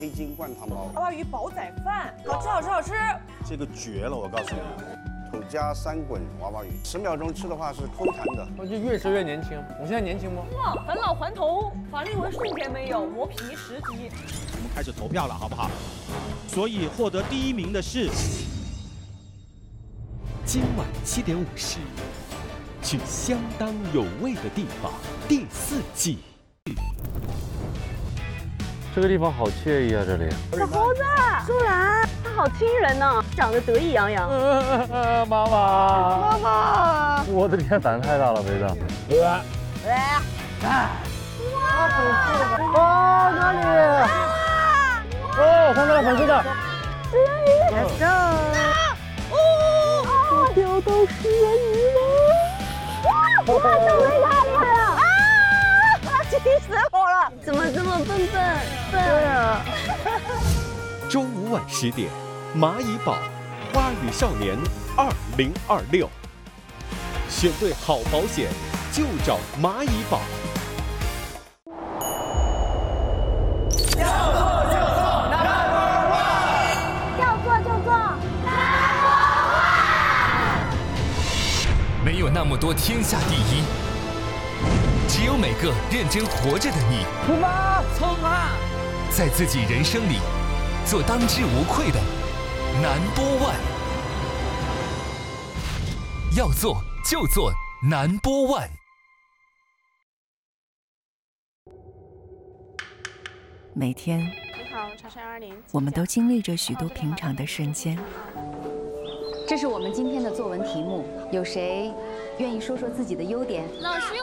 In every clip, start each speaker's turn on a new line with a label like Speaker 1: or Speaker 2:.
Speaker 1: 黑金灌汤包，
Speaker 2: 娃娃鱼煲仔饭，好吃好吃好吃。
Speaker 1: 这个绝了，我告诉你，土家三滚娃娃鱼，10秒钟吃的话是抠痰的。
Speaker 3: 我就越吃越年轻。我现在年轻不？
Speaker 2: 哇，返老还童，法令纹瞬间没有，磨皮10级。
Speaker 4: 我们开始投票了，好不好？所以获得第1名的是
Speaker 5: 今晚7点50，去相当有味的地方第4季。
Speaker 3: 这个地方好惬意啊，这里。
Speaker 6: 小猴子，舒兰，他好亲人呢，长得得意洋洋。
Speaker 3: 妈妈，妈妈，我的天，胆子太大了，梅子。哦，哪里？哦，黄色的，粉色的。
Speaker 6: Let's go。我钓到食人鱼了！哇，小梅太厉害了！气死我了！怎么这么笨？对啊。
Speaker 5: 周五晚10点，蚂蚁堡花语少年2026，选对好保险就找蚂蚁堡。
Speaker 7: 没有那么多天下第一，只有每个认真活着的你。
Speaker 3: 出发，冲啊！
Speaker 7: 在自己人生里，做当之无愧的No.1。要做就做No.1。
Speaker 8: 每天，
Speaker 6: 你好，茶山20。
Speaker 8: 我们都经历着许多平常的瞬间。
Speaker 9: 这是我们今天的作文题目，有谁愿意说说自己的优点？
Speaker 10: 老师，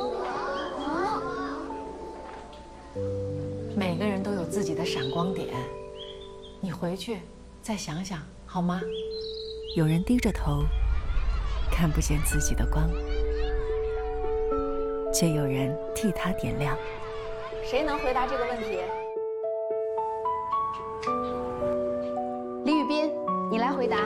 Speaker 11: 每个人都有自己的闪光点，你回去再想想好吗？
Speaker 8: 有人低着头，看不见自己的光，却有人替他点亮。
Speaker 6: 谁能回答这个问题？
Speaker 9: 李宇斌，你来回答。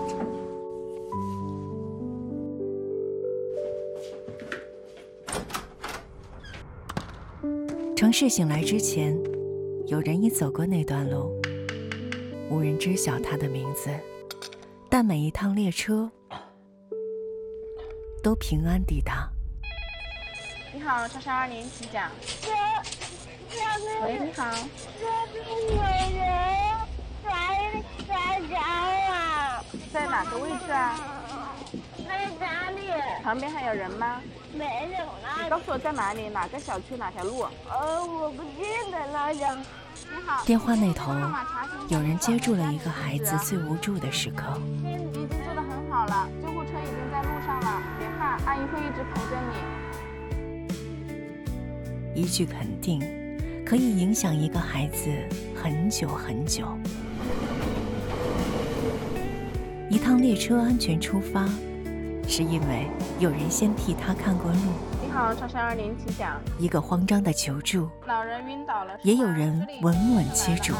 Speaker 8: 城市醒来之前，有人已走过那段路，无人知晓他的名字，但每一趟列车都平安抵达。
Speaker 6: 你好，茶山20，请讲。喂，你好。在哪个位置啊？
Speaker 10: 在哪里？
Speaker 6: 旁边还有人吗？
Speaker 10: 没有啦。
Speaker 6: 你告诉我在哪里？哪个小区？哪条路？
Speaker 10: 我不记得了呀。
Speaker 6: 你好。
Speaker 8: 电话那头，有人接住了一个孩子最无助的时刻。
Speaker 6: 已经做得很好了，救护车已经在路上了，别怕，阿姨会一直陪着
Speaker 8: 你。一句肯定，可以影响一个孩子很久很久。一趟列车安全出发，是因为有人先替他看过路。
Speaker 6: 你好，茶山20，请讲。
Speaker 8: 一个慌张的求助，
Speaker 6: 老人晕倒了，
Speaker 8: 也有人稳稳接住。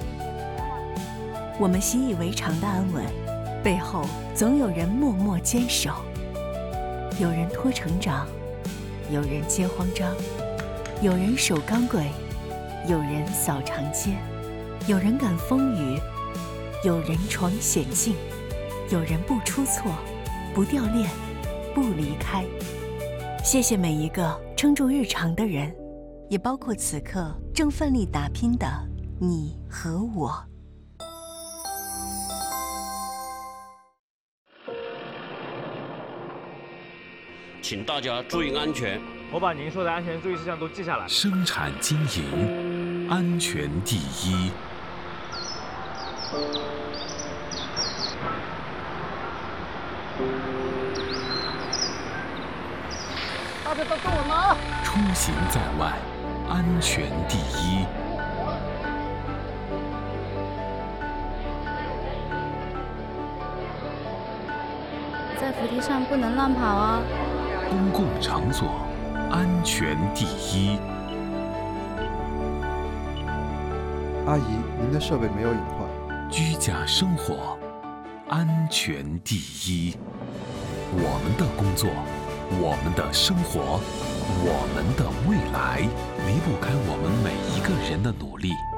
Speaker 8: 我们习以为常的安稳，背后总有人默默坚守。有人拖成长，有人接慌张，有人守钢轨，有人扫长街，有人赶风雨，有人闯险境，有人不出错，不掉链，不离开。谢谢每一个撑住日常的人，也包括此刻正奋力打拼的你和我。
Speaker 12: 请大家注意安全。
Speaker 3: 我把您说的安全注意事项都记下来。
Speaker 5: 生产经营，安全第一。
Speaker 3: 大家都跟我拿。
Speaker 5: 出行在外，安全第一。
Speaker 10: 在扶梯上不能乱跑哦。
Speaker 5: 公共场所，安全第一。
Speaker 13: 阿姨，您的设备没有隐患。
Speaker 5: 居家生活，安全第一。我们的工作，我们的生活，我们的未来，离不开我们每一个人的努力。